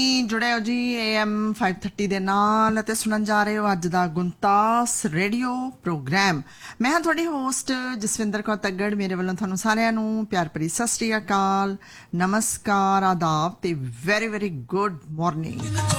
ਜੁੜੇ ਹੋ ਜੀ AM 530 ਦੇ ਨਾਲ ਅਤੇ ਸੁਣਨ ਜਾ ਰਹੇ ਹੋ ਅੱਜ ਦਾ ਗੁੰਤਾਸ ਰੇਡੀਓ ਪ੍ਰੋਗਰਾਮ। ਮੈਂ ਹਾਂ ਤੁਹਾਡੀ ਹੋਸਟ ਜਸਵਿੰਦਰ ਕੌਰ ਤੱਗੜ। ਮੇਰੇ ਵੱਲੋਂ ਤੁਹਾਨੂੰ ਸਾਰਿਆਂ ਨੂੰ ਪਿਆਰ ਭਰੀ ਸਤਿ ਸ੍ਰੀ ਅਕਾਲ, ਨਮਸਕਾਰ, ਆਦਾਬ ਤੇ ਵੈਰੀ ਵੈਰੀ ਗੁੱਡ ਮਾਰਨਿੰਗ।